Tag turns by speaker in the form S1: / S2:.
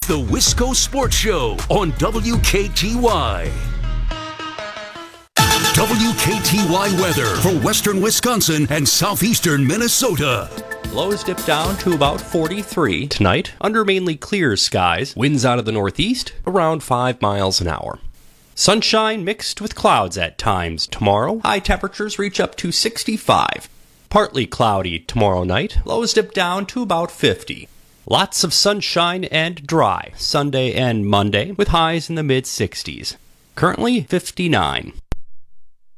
S1: the Wisco Sports Show on WKTY. WKTY weather for western Wisconsin and southeastern Minnesota.
S2: Lows dip down to about 43 tonight under mainly clear skies. Winds out of the northeast around 5 miles an hour. Sunshine mixed with clouds at times tomorrow. High temperatures reach up to 65. Partly cloudy tomorrow night. Lows dip down to about 50. Lots of sunshine and dry Sunday and Monday with highs in the mid-60s. Currently 59.